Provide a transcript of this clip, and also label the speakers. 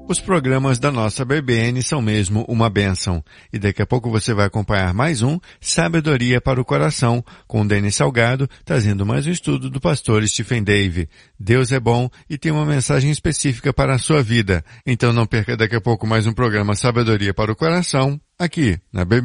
Speaker 1: Os programas da nossa BBN são mesmo uma bênção. E daqui a pouco você vai acompanhar mais um Sabedoria para o Coração, com Denis Salgado, trazendo mais um estudo do pastor Stephen Davey. Deus é bom e tem uma mensagem específica para a sua vida. Então não perca daqui a pouco mais um programa Sabedoria para o Coração, aqui na BBN.